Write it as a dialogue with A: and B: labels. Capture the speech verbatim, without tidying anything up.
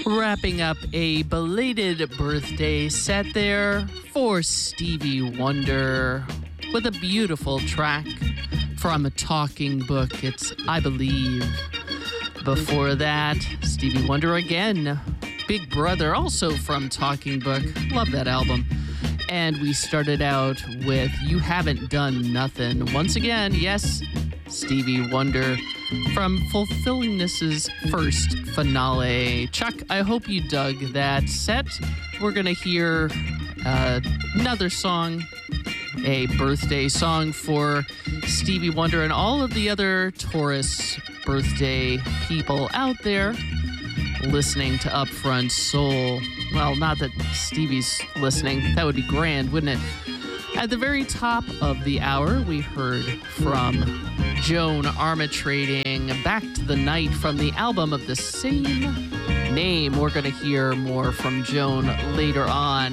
A: Wrapping up a belated birthday set there for Stevie Wonder with a beautiful track from a Talking Book. It's I Believe. Before that, Stevie Wonder again. Big Brother, also from Talking Book. Love that album. And we started out with You Haven't Done Nothing. Once again, yes, Stevie Wonder from Fulfillingness's first finale. Chuck, I hope you dug that set. We're going to hear uh, another song, a birthday song for Stevie Wonder and all of the other Taurus birthday people out there listening to Upfront Soul. Well, not that Stevie's listening. That would be grand, wouldn't it? At the very top of the hour, we heard from Joan Armatrading, Back to the Night from the album of the same name. We're going to hear more from Joan later on.